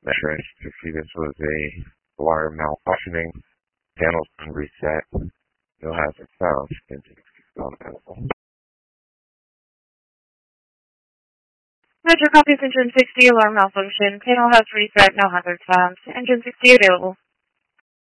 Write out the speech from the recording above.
measure to see this was a wire malfunctioning. Panel's been reset. No hazard found. Metro copies engine 60, alarm malfunction. Panel has reset, no hazard found. Engine 60 available.